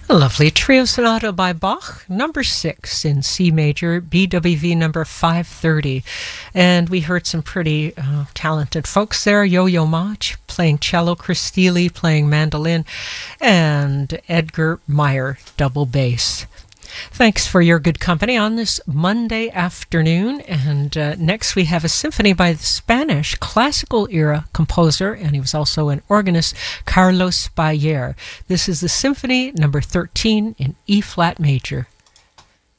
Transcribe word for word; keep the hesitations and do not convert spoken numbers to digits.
A lovely trio sonata by Bach, number six in C major, B W V number five thirty. And we heard some pretty uh, talented folks there. Yo-Yo Ma playing cello, Chris Steele playing mandolin, and Edgar Meyer, double bass. Thanks for your good company on this Monday afternoon. And uh, next we have a symphony by the Spanish classical era composer, and he was also an organist, Carlos Bayer. This is the Symphony number thirteen in E flat major.